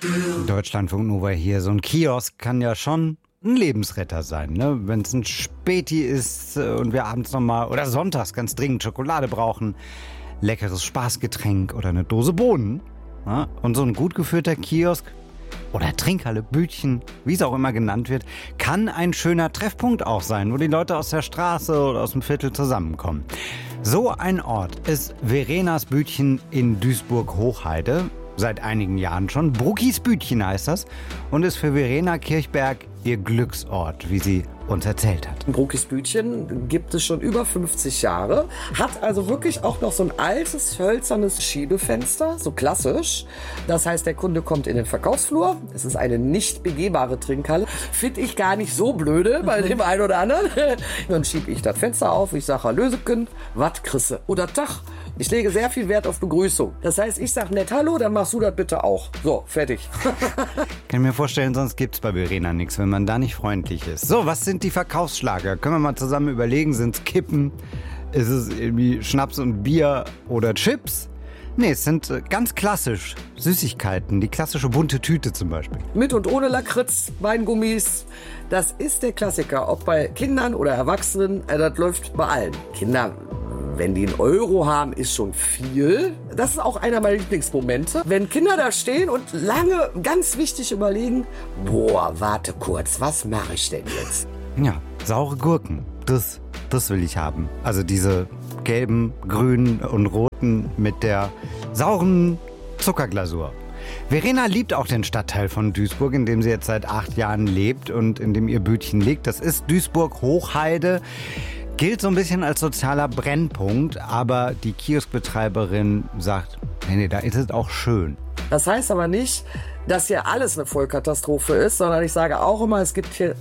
Deutschlandfunk Nova hier. So ein Kiosk kann ja schon ein Lebensretter sein, ne? Wenn es ein Späti ist und wir abends nochmal oder sonntags ganz dringend Schokolade brauchen, leckeres Spaßgetränk oder eine Dose Bohnen. Ja? Und so ein gut geführter Kiosk oder Trinkhalle, Bütchen, wie es auch immer genannt wird, kann ein schöner Treffpunkt auch sein, wo die Leute aus der Straße oder aus dem Viertel zusammenkommen. So ein Ort ist Verenas Bütchen in Duisburg-Hochheide. Seit einigen Jahren schon. Bruckis Bütchen heißt das und ist für Verena Kirchberg ihr Glücksort, wie sie uns erzählt hat. Bruckis Bütchen gibt es schon über 50 Jahre, hat also wirklich auch noch so ein altes, hölzernes Schiebefenster, so klassisch. Das heißt, der Kunde kommt in den Verkaufsflur. Es ist eine nicht begehbare Trinkhalle. Finde ich gar nicht so blöde bei dem einen oder anderen. Dann schiebe ich das Fenster auf, ich sage, Hallöseken, wat krisse oder Tag. Ich lege sehr viel Wert auf Begrüßung. Das heißt, ich sage nett Hallo, dann machst du das bitte auch. So, fertig. Kann mir vorstellen, sonst gibt's bei Verena nichts, wenn man da nicht freundlich ist. So, was sind die Verkaufsschlager? Können wir mal zusammen überlegen, sind's Kippen? Ist es irgendwie Schnaps und Bier oder Chips? Nee, es sind ganz klassisch Süßigkeiten, die klassische bunte Tüte zum Beispiel. Mit und ohne Lakritz, Weingummis, das ist der Klassiker. Ob bei Kindern oder Erwachsenen, das läuft bei allen. Kinder, wenn die einen Euro haben, ist schon viel. Das ist auch einer meiner Lieblingsmomente. Wenn Kinder da stehen und lange, ganz wichtig überlegen, boah, warte kurz, was mache ich denn jetzt? Ja, saure Gurken, das will ich haben. Also diese gelben, grünen und roten mit der sauren Zuckerglasur. Verena liebt auch den Stadtteil von Duisburg, in dem sie jetzt seit 8 Jahren lebt und in dem ihr Bütchen liegt. Das ist Duisburg-Hochheide. Gilt so ein bisschen als sozialer Brennpunkt, aber die Kioskbetreiberin sagt, nee, da ist es auch schön. Das heißt aber nicht, dass hier alles eine Vollkatastrophe ist, sondern ich sage auch immer, es gibt hier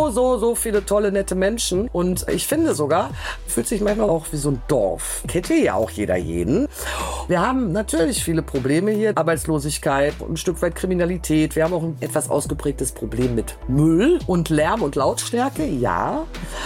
so viele tolle, nette Menschen. Und ich finde sogar, fühlt sich manchmal auch wie so ein Dorf. Kennt hier ja auch jeder jeden. Wir haben natürlich viele Probleme hier. Arbeitslosigkeit, ein Stück weit Kriminalität. Wir haben auch ein etwas ausgeprägtes Problem mit Müll und Lärm und Lautstärke, ja.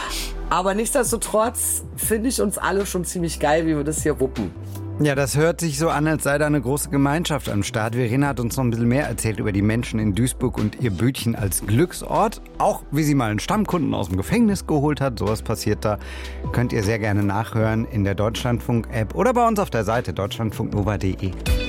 Aber nichtsdestotrotz finde ich uns alle schon ziemlich geil, wie wir das hier wuppen. Ja, das hört sich so an, als sei da eine große Gemeinschaft am Start. Verena hat uns noch ein bisschen mehr erzählt über die Menschen in Duisburg und ihr Bütchen als Glücksort. Auch wie sie mal einen Stammkunden aus dem Gefängnis geholt hat. Sowas passiert da. Könnt ihr sehr gerne nachhören in der Deutschlandfunk-App oder bei uns auf der Seite deutschlandfunknova.de.